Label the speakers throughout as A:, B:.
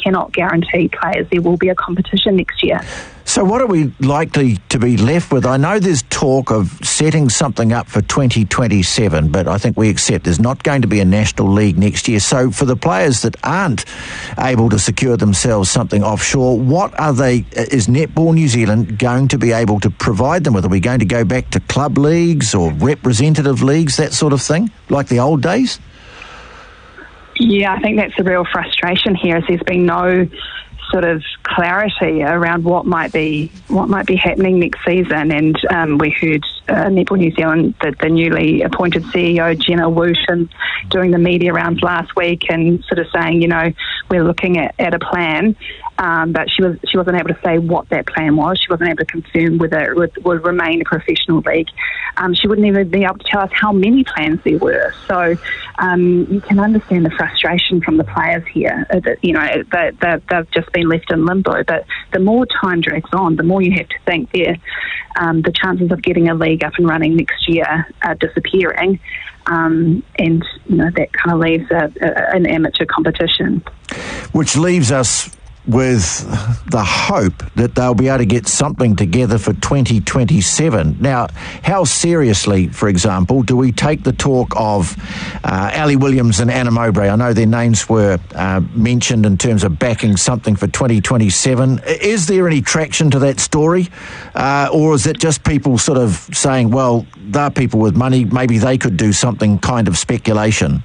A: cannot guarantee players there will be a competition next year.
B: So what are we likely to be left with? I know there's talk of setting something up for 2027, but I think we accept there's not going to be a national league next year. So for the players that aren't able to secure themselves something offshore, is Netball New Zealand going to be able to provide them with? Are we going to go back to club leagues or representative leagues, that sort of thing, like the old days?
A: Yeah, I think that's the real frustration here, is there's been no sort of clarity around what might be happening next season. And we heard Netball New Zealand, the newly appointed CEO Jenna Wooten, doing the media rounds last week and sort of saying, we're looking at a plan, but she wasn't able to say what that plan was. She wasn't able to confirm whether it would remain a professional league. She wouldn't even be able to tell us how many plans there were. So you can understand the frustration from the players here. That they've just been left in limbo. But the more time drags on, the more you have to think the chances of getting a league up and running next year are disappearing. And that kind of leaves an amateur competition.
B: Which leaves us with the hope that they'll be able to get something together for 2027. Now, how seriously, for example, do we take the talk of Ali Williams and Anna Mowbray? I know their names were mentioned in terms of backing something for 2027. Is there any traction to that story? Or is it just people sort of saying, well, they're people with money, maybe they could do something, kind of speculation?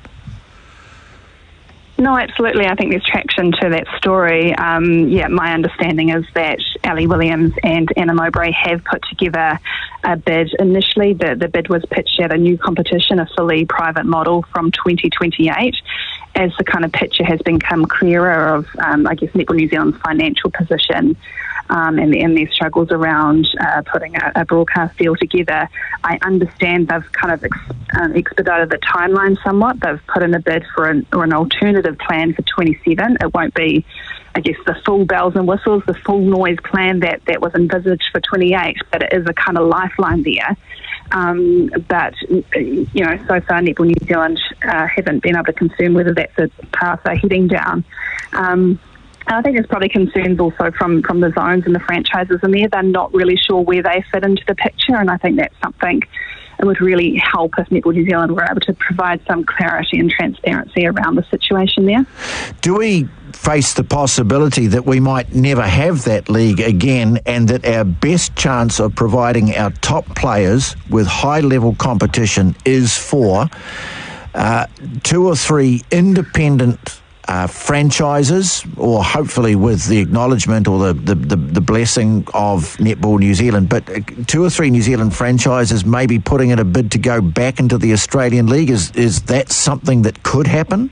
A: No, absolutely. I think there's traction to that story. My understanding is that Ali Williams and Anna Mowbray have put together a bid. Initially, the bid was pitched at a new competition, a fully private model from 2028. As the kind of picture has become clearer of, Netball New Zealand's financial position and their struggles around putting a broadcast deal together, I understand they've kind of expedited the timeline somewhat. They've put in a bid for an alternative plan for 27. It won't be, the full bells and whistles, the full noise plan that was envisaged for 28, but it is a kind of lifeline there. But so far Netball New Zealand haven't been able to confirm whether that's a path they're heading down. I think there's probably concerns also from the zones and the franchises in there. They're not really sure where they fit into the picture, and I think that's something it would really help if Netball New Zealand were able to provide some clarity and transparency around the situation there.
B: Do we face the possibility that we might never have that league again, and that our best chance of providing our top players with high-level competition is for 2 or 3 independent franchises, or hopefully with the acknowledgement or the blessing of Netball New Zealand, but 2 or 3 New Zealand franchises maybe putting in a bid to go back into the Australian League? Is that something that could happen?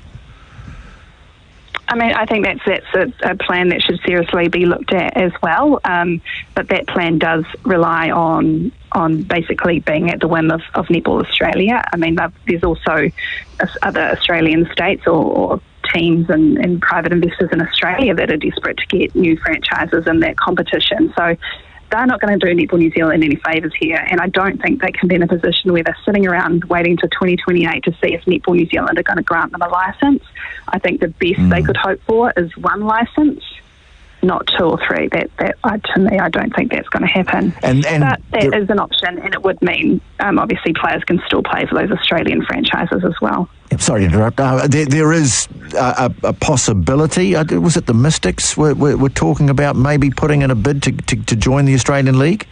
A: I mean, I think that's a plan that should seriously be looked at as well. But that plan does rely on basically being at the whim of Netball Australia. I mean, there's also other Australian states or teams and private investors in Australia that are desperate to get new franchises in that competition. So they're not going to do Netball New Zealand any favours here, and I don't think they can be in a position where they're sitting around waiting to 2028 to see if Netball New Zealand are going to grant them a licence. I think the best they could hope for is 1 licence, not 2 or 3. To me, I don't think that's going to happen. But that is an option, and it would mean obviously players can still play for those Australian franchises as well.
B: Sorry to interrupt. There is a possibility. Was it the Mystics we're talking about maybe putting in a bid to join the Australian League?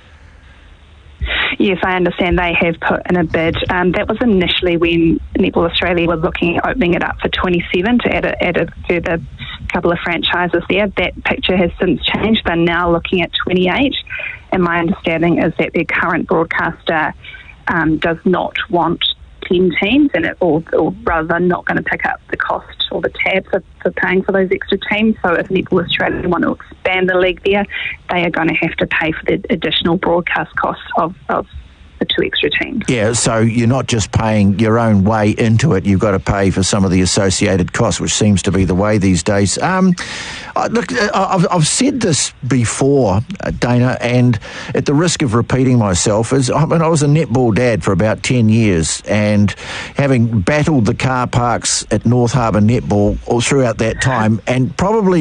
A: Yes, I understand they have put in a bid. That was initially when Netball Australia were looking at opening it up for 27 to add a further couple of franchises there. That picture has since changed. They're now looking at 28, and my understanding is that their current broadcaster does not want 10 teams, or rather they're not going to pick up the cost or the tab for paying for those extra teams. So if Netball Australia want to expand the league there, they are going to have to pay for the additional broadcast costs of the 2 extra teams. Yeah,
B: so you're not just paying your own way into it, you've got to pay for some of the associated costs, which seems to be the way these days. Look, I've said this before, Dana, and at the risk of repeating myself, I was a netball dad for about 10 years, and having battled the car parks at North Harbour Netball all throughout that time, and probably